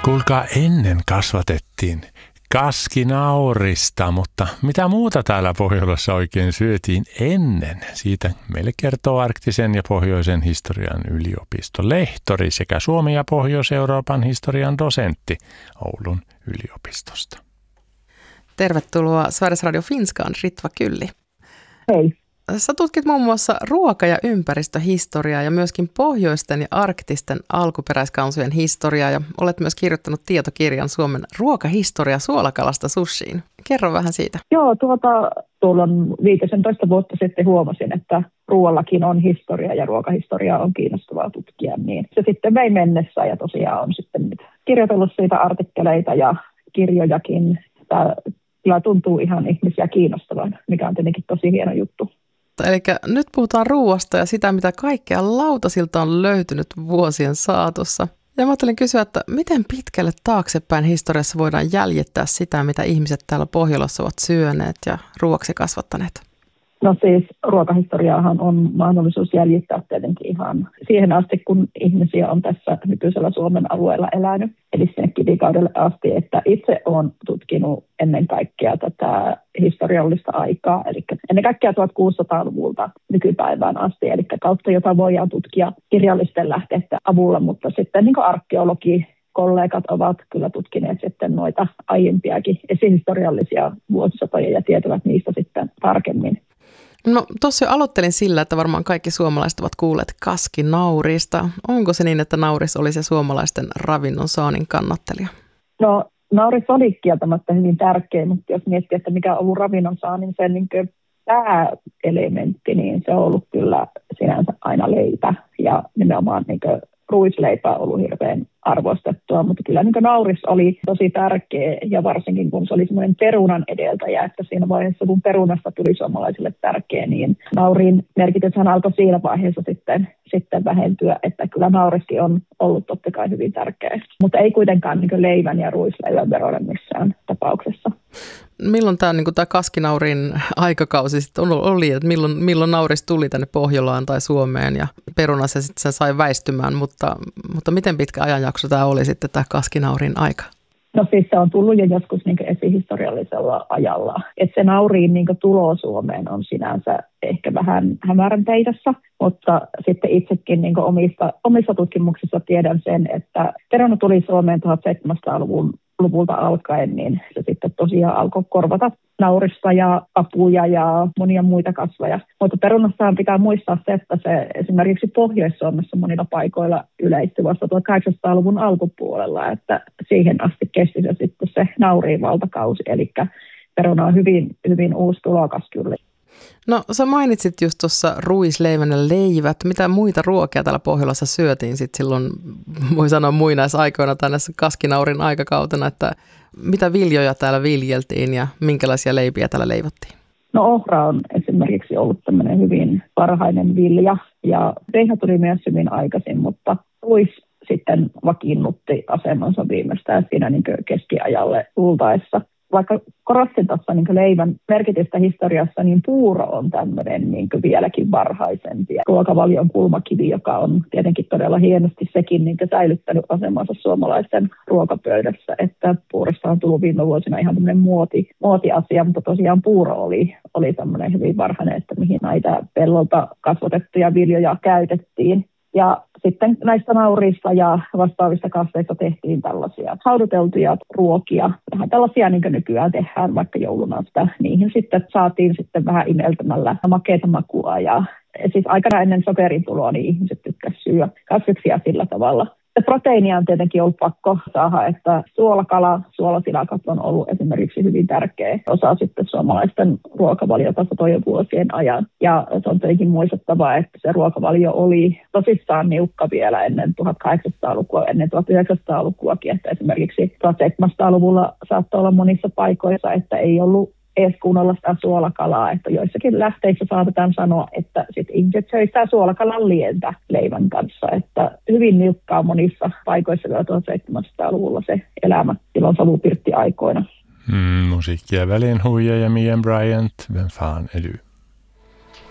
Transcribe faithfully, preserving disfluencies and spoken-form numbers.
Kuulkaa, ennen kasvatettiin kaskinaurista, mutta mitä muuta täällä Pohjolassa oikein syötiin ennen? Siitä meille kertoo arktisen ja pohjoisen historian yliopiston lehtori sekä Suomen ja Pohjois-Euroopan historian dosentti Oulun yliopistosta. Tervetuloa Sveriges Radio Finskaan, Ritva Kylli. Hei. Sä tutkit muun muassa ruoka- ja ympäristöhistoriaa ja myöskin pohjoisten ja arktisten alkuperäiskansojen historiaa ja olet myös kirjoittanut tietokirjan Suomen ruokahistoria suolakalasta sushiin. Kerro vähän siitä. Joo, tuota, tuolla viisitoista vuotta sitten huomasin, että ruoallakin on historia ja ruokahistoria on kiinnostavaa tutkia, niin se sitten vei mennessä ja tosiaan on sitten nyt kirjoitellut siitä artikkeleita ja kirjojakin. Tämä kyllä tuntuu ihan ihmisiä kiinnostavan, mikä on tietenkin tosi hieno juttu. Eli nyt puhutaan ruoasta ja sitä, mitä kaikkea lautasilta on löytynyt vuosien saatossa. Ja mä ajattelin kysyä, että miten pitkälle taaksepäin historiassa voidaan jäljittää sitä, mitä ihmiset täällä Pohjolassa ovat syöneet ja ruoaksi kasvattaneet? No siis ruokahistoriaahan on mahdollisuus jäljittää tietenkin ihan siihen asti, kun ihmisiä on tässä nykyisellä Suomen alueella elänyt. Eli sinne kivikaudelle asti, että itse olen tutkinut ennen kaikkea tätä historiallista aikaa, eli ennen kaikkea tuhatkuusisataaluvulta nykypäivään asti, eli kautta jota voidaan tutkia kirjallisten lähteiden avulla, mutta sitten niin kuin arkeologi, kollegat ovat kyllä tutkineet sitten noita aiempiakin esihistoriallisia vuosisatoja ja tietävät niistä sitten tarkemmin. No tuossa jo aloittelin sillä, että varmaan kaikki suomalaiset ovat kuulleet kaskinauriista. Onko se niin, että nauris oli se suomalaisten ravinnon saannin kannattelija? No nauris oli kieltämättä hyvin tärkeä, mutta jos miettii, että mikä on ollut ravinnon saannin sen niin kuin pääelementti, niin se on ollut kyllä sinänsä aina leipä ja nimenomaan niin kuin ruisleipä on ollut hirveän arvostettua, mutta kyllä niin nauris oli tosi tärkeä ja varsinkin kun se oli semmoinen perunan edeltäjä, että siinä vaiheessa kun perunasta tuli suomalaisille tärkeä, niin nauriin merkityshän alkoi siinä vaiheessa sitten, sitten vähentyä, että kyllä nauriskin on ollut totta kai hyvin tärkeä, mutta ei kuitenkaan niin leivän ja ruisleivän veroinen missään tapauksessa. Milloin tämä, niin tämä kaskinaurin aikakausi sitten oli, että milloin, milloin nauris tuli tänne Pohjolaan tai Suomeen ja peruna se sitten sen sai väistymään, mutta, mutta miten pitkä ajanjakso tämä oli sitten tämä kaskinaurin aika? No siis se on tullut jo joskus niin esihistoriallisella ajalla. Että se nauriin niin tulo Suomeen on sinänsä ehkä vähän hämärän peitossa, mutta sitten itsekin niin omista, omissa tutkimuksissa tiedän sen, että peruna tuli Suomeen tuhatseitsemänsataaluvun luvulta alkaen, niin se sitten tosiaan alkoi korvata naurista ja apuja ja monia muita kasveja. Mutta perunassahan pitää muistaa se, että se esimerkiksi Pohjois-Suomessa monilla paikoilla yleistyi vasta tuhatkahdeksansataaluvun alkupuolella, että siihen asti kesti se sitten se nauriin valtakausi, eli peruna on hyvin, hyvin uusi tulokas kyllä. No sä mainitsit just tuossa ruisleivän ja leivät. Mitä muita ruokia täällä Pohjolassa syötiin sitten silloin, voi sanoa muinaisaikoina tai näissä kaskinaurin aikakautena, että mitä viljoja täällä viljeltiin ja minkälaisia leipiä täällä leivottiin? No ohra on esimerkiksi ollut tämmöinen hyvin parhainen vilja ja veihä tuli myös hyvin aikaisin, mutta ruis sitten vakiinnutti asemansa viimeistään siinä niin keskiajalle tultaessa. Vaikka korostin tuossa niin leivän merkitystä historiassa, niin puuro on tämmöinen niin vieläkin varhaisempi ruokavalion kulmakivi, joka on tietenkin todella hienosti sekin niin säilyttänyt asemansa suomalaisten ruokapöydässä. Että puurosta on tullut viime vuosina ihan tämmöinen muoti, muotiasia, mutta tosiaan puuro oli, oli tämmöinen hyvin varhainen, että mihin näitä pellolta kasvatettuja viljoja käytettiin. Ja sitten näistä naurista ja vastaavista kasveista tehtiin tällaisia hauduteltuja ruokia. Vähän tällaisia niin kuin nykyään tehdään vaikka jouluna sitä. Niihin sitten saatiin sitten vähän imeltämällä makeata makua. Ja siis aikana ennen sokerin tuloa niin ihmiset tykkäsivät syödä kasviksia sillä tavalla. Proteiinia on tietenkin ollut pakko saada, että suolakala, suolasilakat on ollut esimerkiksi hyvin tärkeä osa sitten suomalaisten ruokavaliota satojen vuosien ajan. Ja se on tietenkin muistettava, että se ruokavalio oli tosissaan niukka vielä ennen tuhatkahdeksansataalukua, ennen tuhatyhdeksänsataalukuakin, että esimerkiksi tuhatseitsemänsataaluvulla saattoi olla monissa paikoissa, että ei ollut edes kunnolla sitä suolakalaa, että joissakin lähteissä saatetaan sanoa, että sit ihmiset söi sitä suolakalan lientä leivän kanssa, että hyvin niukkaa monissa paikoissa vielä tuhatseitsemänsataaluvulla se elämä silloin savupirttiaikoina. Mm, musiikkia väliin huija ja Miriam Bryant, Vem fan är du?